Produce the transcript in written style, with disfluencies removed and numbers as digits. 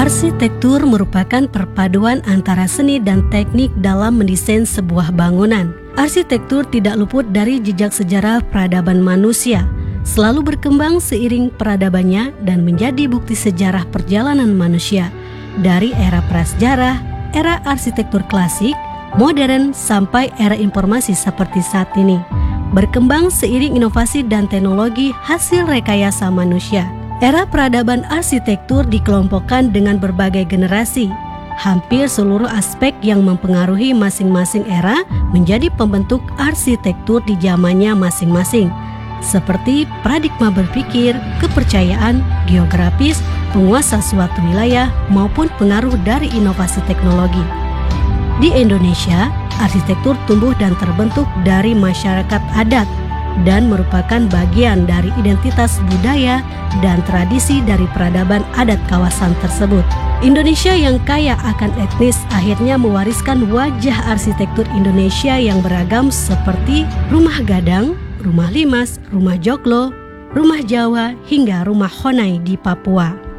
Arsitektur merupakan perpaduan antara seni dan teknik dalam mendesain sebuah bangunan. Arsitektur tidak luput dari jejak sejarah peradaban manusia, selalu berkembang seiring peradabannya dan menjadi bukti sejarah perjalanan manusia dari era prasejarah, era arsitektur klasik, modern sampai era informasi seperti saat ini. Berkembang seiring inovasi dan teknologi hasil rekayasa manusia. Era peradaban arsitektur dikelompokkan dengan berbagai generasi. Hampir seluruh aspek yang mempengaruhi masing-masing era menjadi pembentuk arsitektur di zamannya masing-masing, seperti paradigma berpikir, kepercayaan, geografis, penguasa suatu wilayah, maupun pengaruh dari inovasi teknologi. Di Indonesia, arsitektur tumbuh dan terbentuk dari masyarakat adat dan merupakan bagian dari identitas budaya dan tradisi dari peradaban adat kawasan tersebut. Indonesia yang kaya akan etnis akhirnya mewariskan wajah arsitektur Indonesia yang beragam seperti rumah gadang, rumah limas, rumah joglo, rumah Jawa, hingga rumah Honai di Papua.